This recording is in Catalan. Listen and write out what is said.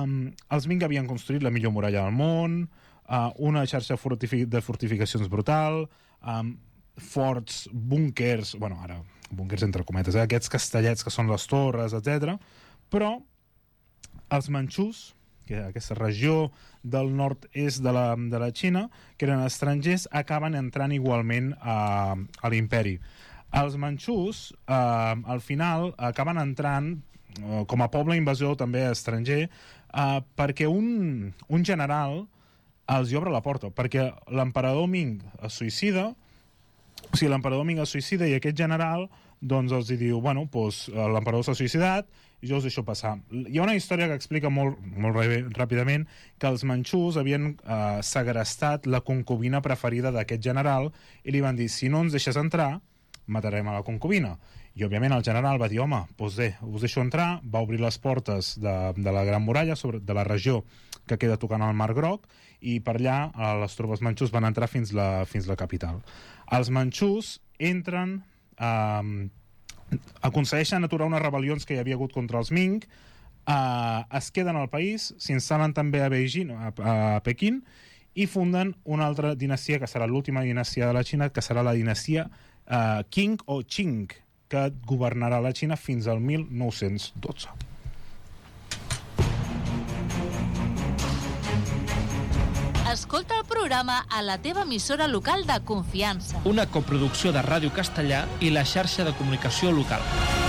els Ming havien construït la millor muralla del món, una xarxa de fortificacions brutal, forts, búnkers, bueno, ara, búnkers entre cometes, aquests castellets que són les torres, etc. Però els manxús, que aquesta regió del nord-est de la Xina, que eren estrangers, acaben entrant igualment a l'imperi. Els manxús, al final, acaben entrant com a poble invasor també estranger, perquè un general els hi obre la porta, perquè l'emperador Ming es suïcida, o sigui, l'emperador Ming es suïcida i aquest general doncs els diu, bueno, doncs, l'emperador s'ha suïcidat i jo us deixo passar. Hi ha una història que explica molt ràpidament que els manxús havien segrestat la concubina preferida d'aquest general i li van dir, si no ens deixes entrar, matarem a la concubina. I òbviament el general va dir, home, doncs bé, us deixo entrar, va obrir les portes de la Gran Muralla, de la regió que queda tocant al Mar Groc, i per allà les tropes manxús van entrar fins la capital. Els manxús entren, aconsegueixen aturar unes rebel·lions que hi havia hagut contra els Ming, es queden al país, s'instal·len també a Beijing, a Pequín, i funden una altra dinastia, que serà l'última dinastia de la Xina, que serà la dinastia Qing o Qing, que governarà la Xina fins al 1912. Escolta el programa a la teva emissora local de confiança. Una coproducció de Ràdio Castellà i la xarxa de comunicació local.